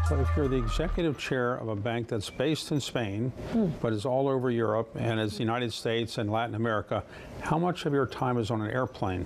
But if you're the executive chair of a bank that's based in Spain, but is all over Europe and is the United States and Latin America, how much of your time is on an airplane?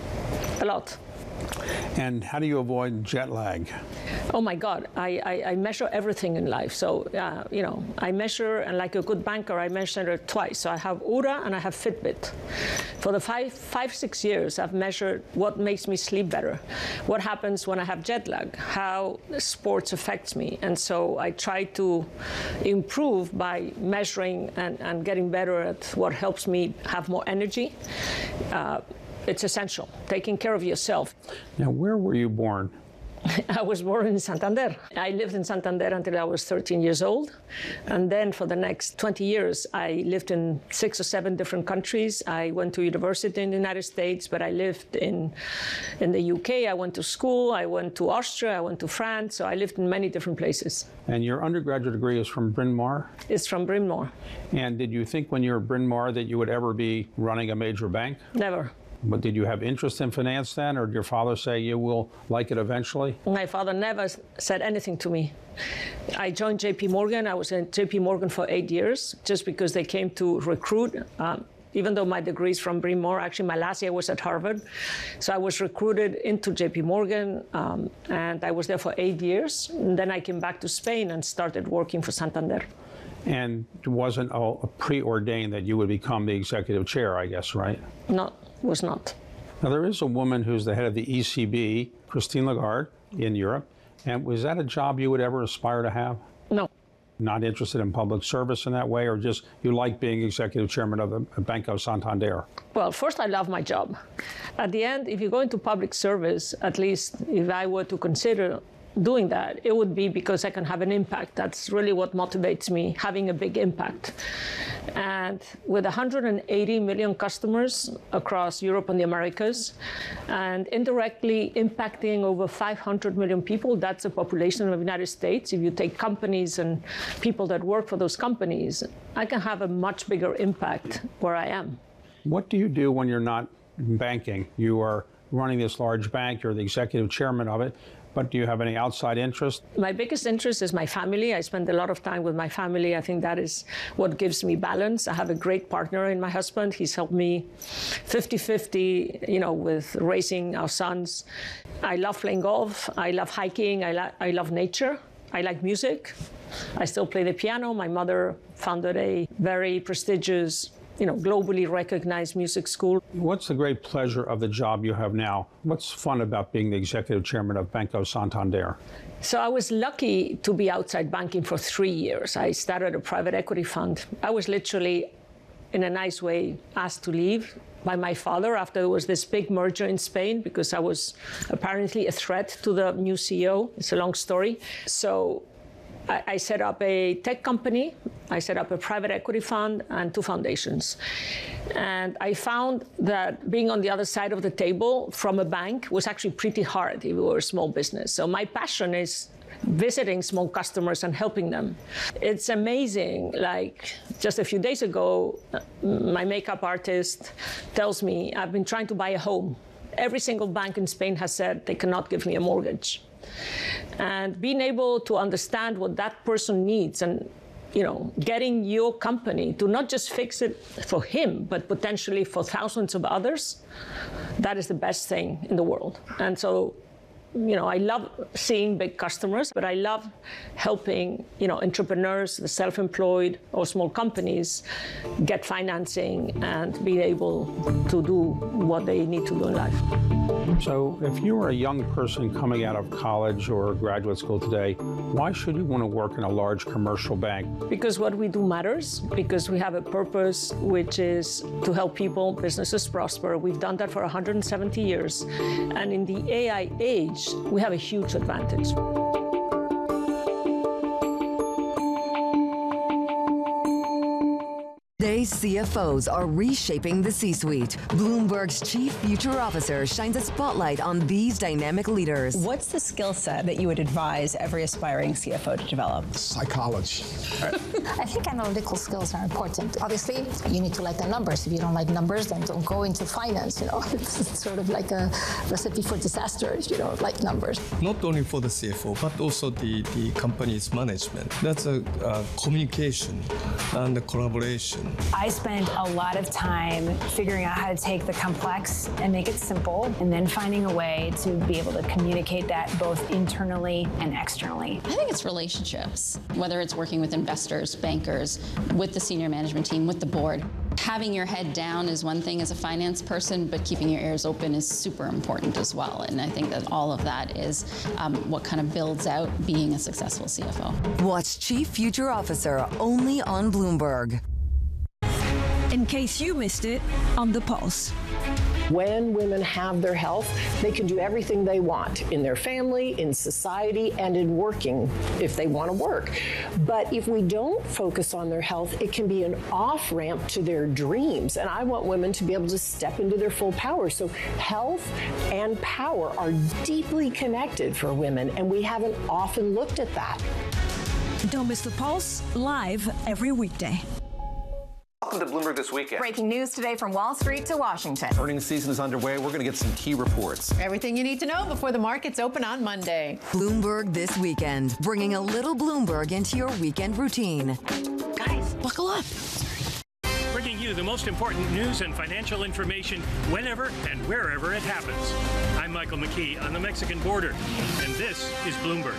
A lot. And how do you avoid jet lag? Oh my God, I measure everything in life. So, I measure, and like a good banker, I measure it twice. So I have Oura and I have Fitbit. For the 5-6 years, I've measured what makes me sleep better, what happens when I have jet lag, how sports affects me. And so I try to improve by measuring and getting better at what helps me have more energy. It's essential, taking care of yourself. Now, where were you born? I was born in Santander. I lived in Santander until I was 13 years old. And then for the next 20 years, I lived in 6 or 7 different countries. I went to university in the United States, but I lived in the UK. I went to school. I went to Austria. I went to France. So I lived in many different places. And your undergraduate degree is from Bryn Mawr? It's from Bryn Mawr. And did you think when you were at Bryn Mawr that you would ever be running a major bank? Never. But did you have interest in finance then, or did your father say you will like it eventually? My father never said anything to me. I joined JP Morgan. I was in JP Morgan for 8 years, just because they came to recruit. Even though my degree is from Bryn Mawr, actually my last year was at Harvard. So I was recruited into JP Morgan, and I was there for 8 years. And then I came back to Spain and started working for Santander. And it wasn't preordained that you would become the executive chair, I guess, right? No, it was not. Now, there is a woman who's the head of the ECB, Christine Lagarde, in Europe. And was that a job you would ever aspire to have? No. Not interested in public service in that way, or just you like being executive chairman of the Banco Santander? Well, first, I love my job. At the end, if you go into public service, at least if I were to consider doing that, it would be because I can have an impact. That's really what motivates me, having a big impact. And with 180 million customers across Europe and the Americas, and indirectly impacting over 500 million people, that's the population of the United States. If you take companies and people that work for those companies, I can have a much bigger impact where I am. What do you do when you're not banking? You are running this large bank, you're the executive chairman of it. But do you have any outside interest? My biggest interest is my family. I spend a lot of time with my family. I think that is what gives me balance. I have a great partner in my husband. He's helped me 50-50, with raising our sons. I love playing golf. I love hiking. I love nature. I like music. I still play the piano. My mother founded a very prestigious globally recognized music school. What's the great pleasure of the job you have now? What's fun about being the executive chairman of Banco Santander? So I was lucky to be outside banking for 3 years. I started a private equity fund. I was literally, in a nice way, asked to leave by my father after there was this big merger in Spain, because I was apparently a threat to the new CEO. It's a long story. So I set up a tech company, I set up a private equity fund, and 2 foundations. And I found that being on the other side of the table from a bank was actually pretty hard if you were a small business. So my passion is visiting small customers and helping them. It's amazing. Like just a few days ago, my makeup artist tells me, I've been trying to buy a home. Every single bank in Spain has said they cannot give me a mortgage. And being able to understand what that person needs and getting your company to not just fix it for him, but potentially for thousands of others, that is the best thing in the world. And so, I love seeing big customers, but I love helping, entrepreneurs, the self-employed or small companies get financing and be able to do what they need to do in life. So if you were a young person coming out of college or graduate school today, why should you want to work in a large commercial bank? Because what we do matters, because we have a purpose, which is to help people, businesses prosper. We've done that for 170 years. And in the AI age, we have a huge advantage. They Today's CFOs are reshaping the C-suite. Bloomberg's Chief Future Officer shines a spotlight on these dynamic leaders. What's the skill set that you would advise every aspiring CFO to develop? Psychology. I think analytical skills are important. Obviously, you need to like the numbers. If you don't like numbers, then don't go into finance. It's sort of like a recipe for disaster if you don't like numbers. Not only for the CFO, but also the company's management. That's a communication and the collaboration. I spend a lot of time figuring out how to take the complex and make it simple, and then finding a way to be able to communicate that both internally and externally. I think it's relationships, whether it's working with investors, bankers, with the senior management team, with the board. Having your head down is one thing as a finance person, but keeping your ears open is super important as well. And I think that all of that is what kind of builds out being a successful CFO. Watch Chief Future Officer only on Bloomberg. In case you missed it, on The Pulse. When women have their health, they can do everything they want in their family, in society, and in working if they want to work. But if we don't focus on their health, it can be an off-ramp to their dreams. And I want women to be able to step into their full power. So health and power are deeply connected for women, and we haven't often looked at that. Don't miss The Pulse, live every weekday. Welcome to Bloomberg This Weekend. Breaking news today from Wall Street to Washington. Earnings season is underway. We're going to get some key reports. Everything you need to know before the markets open on Monday. Bloomberg This Weekend, bringing a little Bloomberg into your weekend routine. Guys, buckle up. Bringing you the most important news and financial information whenever and wherever it happens. I'm Michael McKee on the Mexican border, and this is Bloomberg.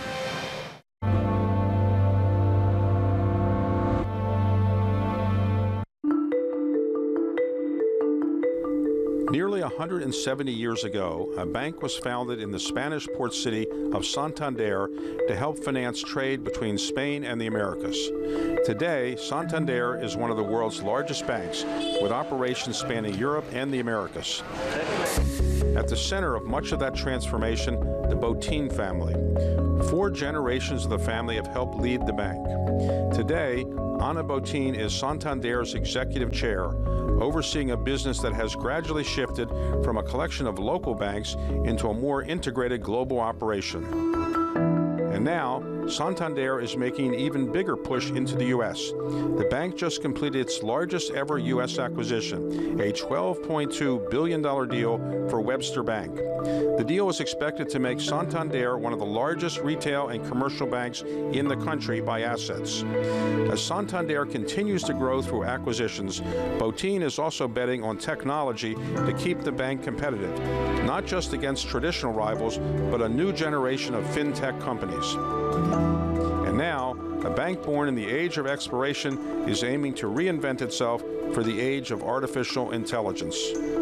Nearly 170 years ago, a bank was founded in the Spanish port city of Santander to help finance trade between Spain and the Americas. Today, Santander is one of the world's largest banks, with operations spanning Europe and the Americas. At the center of much of that transformation, the Botín family. 4 generations of the family have helped lead the bank. Today, Ana Botín is Santander's executive chair, overseeing a business that has gradually shifted from a collection of local banks into a more integrated global operation. And now, Santander is making an even bigger push into the U.S. The bank just completed its largest ever U.S. acquisition, a $12.2 billion deal for Webster Bank. The deal is expected to make Santander one of the largest retail and commercial banks in the country by assets. As Santander continues to grow through acquisitions, Botín is also betting on technology to keep the bank competitive, not just against traditional rivals, but a new generation of fintech companies. And now, a bank born in the age of exploration is aiming to reinvent itself for the age of artificial intelligence.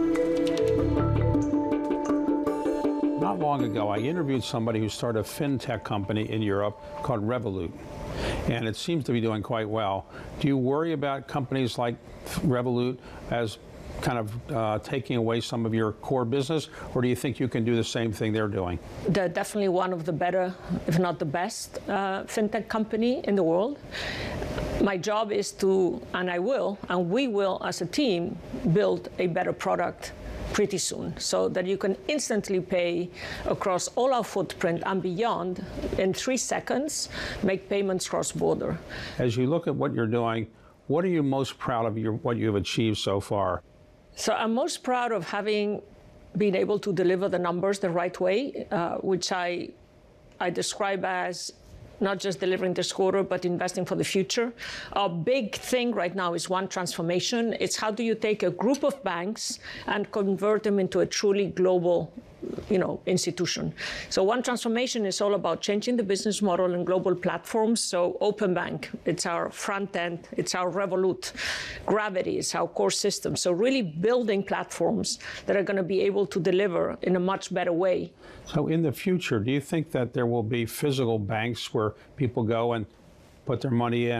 Not long ago, I interviewed somebody who started a fintech company in Europe called Revolut, and it seems to be doing quite well. Do you worry about companies like Revolut as kind of taking away some of your core business, or do you think you can do the same thing they're doing? They're definitely one of the better, if not the best, fintech company in the world. My job is to, and I will, and we will as a team, build a better product pretty soon, so that you can instantly pay across all our footprint and beyond in 3 seconds, make payments cross-border. As you look at what you're doing, what are you most proud of what you've achieved so far? So I'm most proud of having been able to deliver the numbers the right way, which I describe as not just delivering this quarter, but investing for the future. Our big thing right now is one transformation. It's how do you take a group of banks and convert them into a truly global institution. So one transformation is all about changing the business model and global platforms. So Open Bank, it's our front end, it's our Revolut. Gravity is our core system. So really building platforms that are going to be able to deliver in a much better way. So in the future, do you think that there will be physical banks where people go and put their money in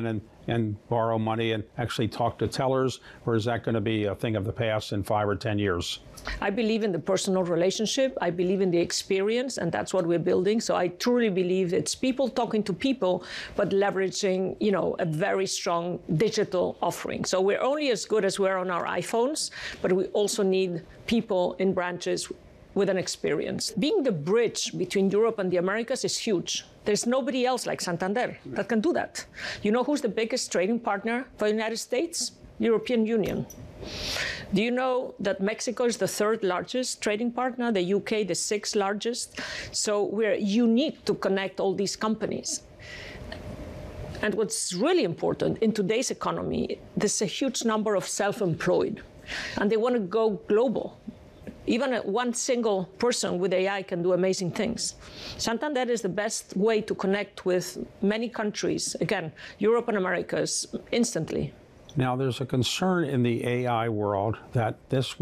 and borrow money and actually talk to tellers, or is that going to be a thing of the past in 5 or 10 years? I believe in the personal relationship. I believe in the experience, and that's what we're building. So I truly believe it's people talking to people, but leveraging, a very strong digital offering. So we're only as good as we're on our iPhones, but we also need people in branches with an experience. Being the bridge between Europe and the Americas is huge. There's nobody else like Santander that can do that. You know who's the biggest trading partner for the United States? European Union. Do you know that Mexico is the 3rd largest trading partner, the UK the 6th largest? So we're unique to connect all these companies. And what's really important in today's economy, there's a huge number of self-employed, and they want to go global. Even one single person with AI can do amazing things. Santander is the best way to connect with many countries, again, Europe and Americas, instantly. Now, there's a concern in the AI world that this